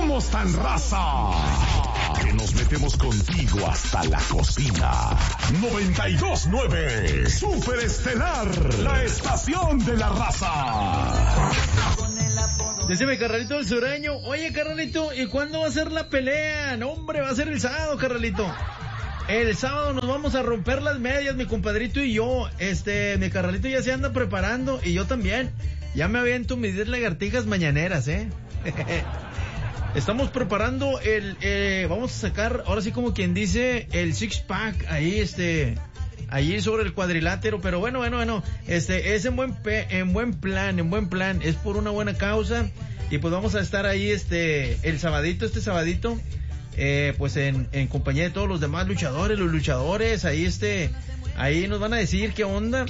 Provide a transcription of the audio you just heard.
Somos tan raza que nos metemos contigo hasta la cocina. 92.9 Super Estelar, la estación de la raza. Dice mi carnalito el sureño, oye carnalito, ¿y cuándo va a ser la pelea? No hombre, va a ser el sábado, carnalito. El sábado nos vamos a romper las medias, mi compadrito y yo. Mi carnalito ya se anda preparando y yo también. Ya me aviento mis 10 lagartijas mañaneras, Estamos preparando vamos a sacar, ahora sí como quien dice, el six pack ahí, allí sobre el cuadrilátero, pero bueno, es en buen plan, es por una buena causa, y pues vamos a estar ahí, el sabadito, pues en compañía de todos los demás luchadores, ahí nos van a decir qué onda,